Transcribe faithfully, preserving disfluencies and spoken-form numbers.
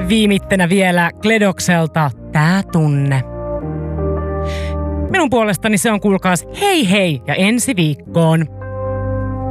viimittenä vielä Kledokselta Tää tunne. Minun puolestani se on kuulkaas hei hei ja ensi viikkoon.